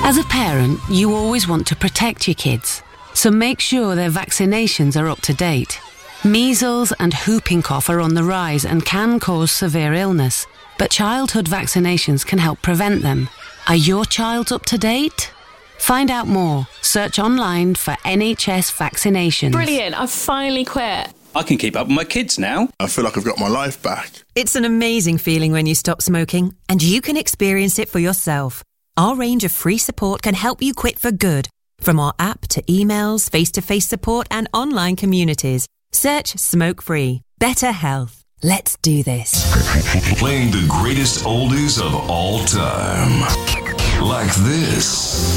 As a parent, you always want to protect your kids, so make sure their vaccinations are up to date. Measles and whooping cough are on the rise and can cause severe illness, but childhood vaccinations can help prevent them. Are your child up to date? Find out more. Search online for NHS vaccinations. Brilliant, I've finally quit. I can keep up with my kids now. I feel like I've got my life back. It's an amazing feeling when you stop smoking, and you can experience it for yourself. Our range of free support can help you quit for good. From our app to emails, face-to-face support and online communities. Search Smoke Free. Better health. Let's do this. Playing the greatest oldies of all time. Like this.